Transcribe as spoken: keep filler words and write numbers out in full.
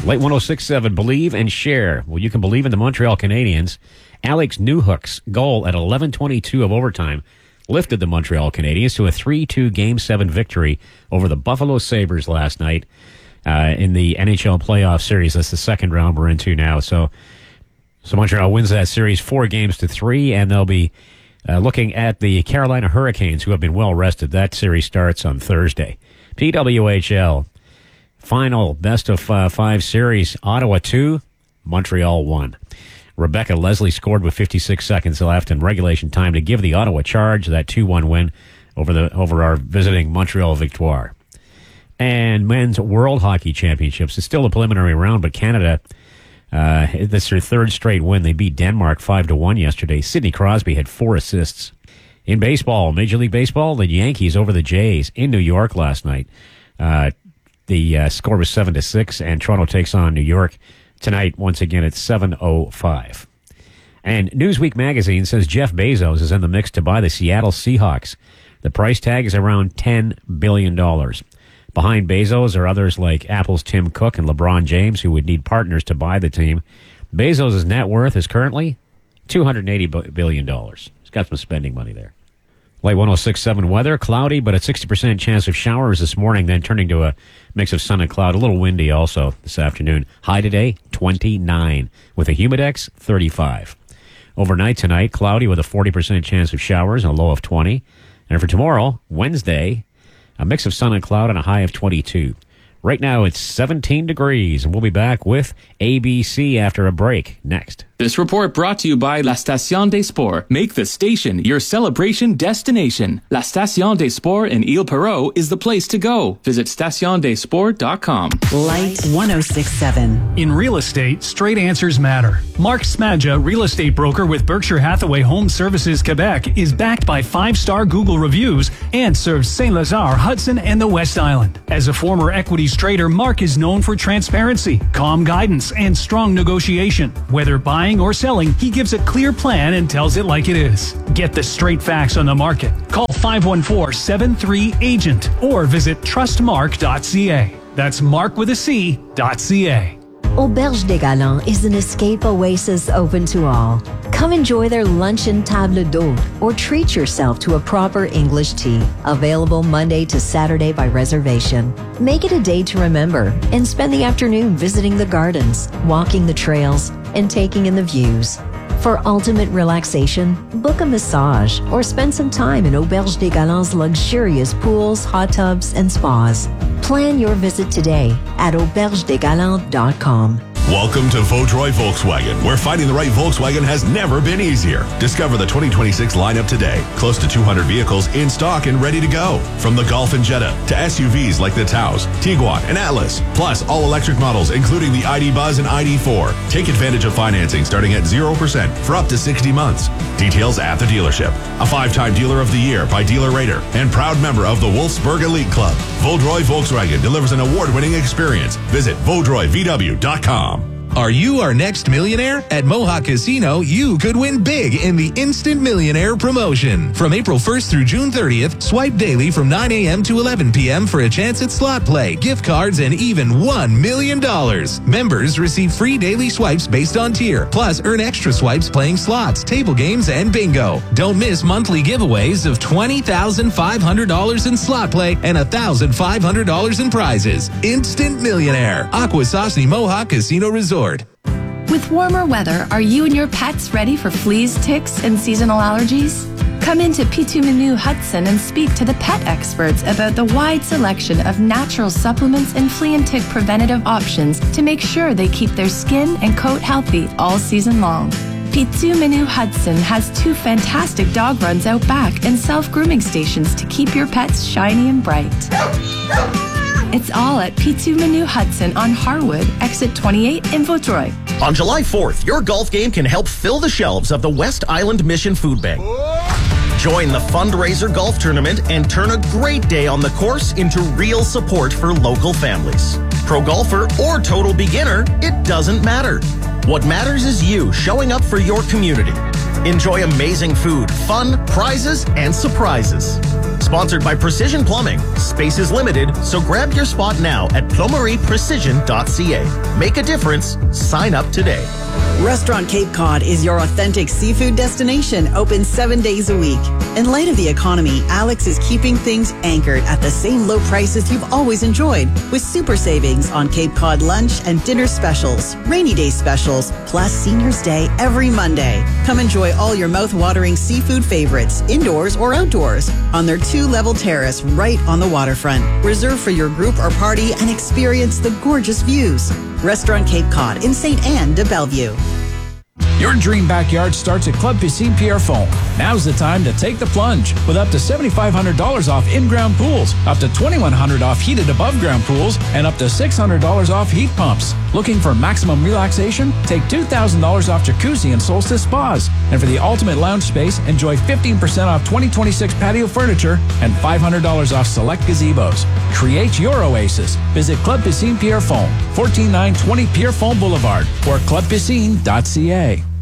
Late one oh six point seven, Believe and Share. Well, you can believe in the Montreal Canadiens. Alex Newhook's goal at eleven twenty-two of overtime lifted the Montreal Canadiens to a three two Game seven victory over the Buffalo Sabres last night uh, in the N H L playoff series. That's the second round we're into now. So, so Montreal wins that series four games to three, and they'll be uh, looking at the Carolina Hurricanes, who have been well rested. That series starts on Thursday. P W H L. Final best of uh, five series, Ottawa two, Montreal one. Rebecca Leslie scored with fifty-six seconds left in regulation time to give the Ottawa Charge that two one win over the over our visiting Montreal Victoire. And men's World Hockey Championships. It's still a preliminary round, but Canada, uh, this is their third straight win. They beat Denmark five to one yesterday. Sidney Crosby had four assists. In baseball, Major League Baseball, the Yankees over the Jays in New York last night. Uh, The uh, score was seven to six, and Toronto takes on New York tonight. Once again, it's seven oh five. And Newsweek magazine says Jeff Bezos is in the mix to buy the Seattle Seahawks. The price tag is around ten billion dollars. Behind Bezos are others like Apple's Tim Cook and LeBron James, who would need partners to buy the team. Bezos' net worth is currently two hundred eighty billion dollars. He's got some spending money there. Late one oh six point seven weather, cloudy, but a sixty percent chance of showers this morning, then turning to a mix of sun and cloud. A little windy also this afternoon. High today, twenty-nine, with a humidex, thirty-five. Overnight tonight, cloudy with a forty percent chance of showers and a low of twenty. And for tomorrow, Wednesday, a mix of sun and cloud and a high of twenty-two. Right now, it's seventeen degrees, and we'll be back with A B C after a break next. This report brought to you by La Station des Sports. Make the station your celebration destination. La Station des Sports in Ile Perrot is the place to go. Visit station des sports dot com. Light one oh six point seven. In real estate, straight answers matter. Mark Smadja, real estate broker with Berkshire Hathaway Home Services Quebec, is backed by five-star Google reviews and serves Saint-Lazare, Hudson, and the West Island. As a former equities trader, Mark is known for transparency, calm guidance, and strong negotiation. Whether buying or selling, he gives a clear plan and tells it like it is. Get the straight facts on the market. Call five one four, seven three, agent or visit trust mark dot c a. That's Mark with a C, dot C-A. Auberge des Galants is an escape oasis open to all. Come enjoy their luncheon table d'hôte or treat yourself to a proper English tea. Available Monday to Saturday by reservation. Make it a day to remember and spend the afternoon visiting the gardens, walking the trails, and taking in the views. For ultimate relaxation, book a massage or spend some time in Auberge des Galants' luxurious pools, hot tubs, and spas. Plan your visit today at auberge des galants dot com. Welcome to Vaudreuil Volkswagen, where finding the right Volkswagen has never been easier. Discover the twenty twenty-six lineup today. Close to two hundred vehicles in stock and ready to go. From the Golf and Jetta to S U Vs like the Taos, Tiguan, and Atlas. Plus all-electric models, including the I D Buzz and I D four. Take advantage of financing starting at zero percent for up to sixty months. Details at the dealership. A five-time Dealer of the Year by Dealer Rater and proud member of the Wolfsburg Elite Club. Vaudreuil Volkswagen delivers an award-winning experience. Visit vaudreuil v w dot com. Are you our next millionaire? At Mohawk Casino, you could win big in the Instant Millionaire promotion. From April first through June thirtieth, swipe daily from nine a.m. to eleven p.m. for a chance at slot play, gift cards, and even one million dollars. Members receive free daily swipes based on tier, plus earn extra swipes playing slots, table games, and bingo. Don't miss monthly giveaways of twenty thousand five hundred dollars in slot play and one thousand five hundred dollars in prizes. Instant Millionaire. Akwesasne Mohawk Casino Resort. With warmer weather, are you and your pets ready for fleas, ticks, and seasonal allergies? Come into Pitu Menu Hudson and speak to the pet experts about the wide selection of natural supplements and flea and tick preventative options to make sure they keep their skin and coat healthy all season long. Pitu Menu Hudson has two fantastic dog runs out back and self-grooming stations to keep your pets shiny and bright. It's all at Pitu Menu Hudson on Harwood, exit twenty-eight in Vaudreuil. On July fourth, your golf game can help fill the shelves of the West Island Mission Food Bank. Join the fundraiser golf tournament and turn a great day on the course into real support for local families. Pro golfer or total beginner, it doesn't matter. What matters is you showing up for your community. Enjoy amazing food, fun, prizes, and surprises. Sponsored by Precision Plumbing. Space is limited, so grab your spot now at plumerie precision dot c a. Make a difference. Sign up today. Restaurant Cape Cod is your authentic seafood destination, open seven days a week. In light of the economy, Alex is keeping things anchored at the same low prices you've always enjoyed, with super savings on Cape Cod lunch and dinner specials, rainy day specials, plus Seniors Day every Monday. Come enjoy all your mouth-watering seafood favorites, indoors or outdoors, on their two-level terrace right on the waterfront. Reserve for your group or party and experience the gorgeous views. Restaurant Cape Cod in Saint Anne de Bellevue. Your dream backyard starts at Club Piscine Pierrefonds. Now's the time to take the plunge with up to seven thousand five hundred dollars off in-ground pools, up to two thousand one hundred dollars off heated above-ground pools, and up to six hundred dollars off heat pumps. Looking for maximum relaxation? Take two thousand dollars off jacuzzi and Solstice spas. And for the ultimate lounge space, enjoy fifteen percent off twenty twenty-six patio furniture and five hundred dollars off select gazebos. Create your oasis. Visit Club Piscine Pierrefonds, one four nine two zero Pierrefonds Boulevard or club piscine dot c a.